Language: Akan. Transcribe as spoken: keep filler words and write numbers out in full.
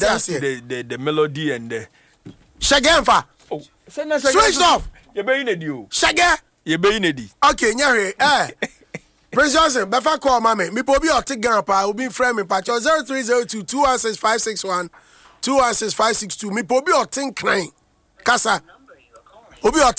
dance to the, the, the melody and the... Shagenfa. Oh, switch off. You're being a deal. Shagger. You're being a deal. Okay, nyare. Eh. Prince Johnson, befa call mama. Me po bi o te gan pa, obi frame me pa. zero three zero two two one six five six one two one six five six two. Me po bi o te kran. Kasa. Obi o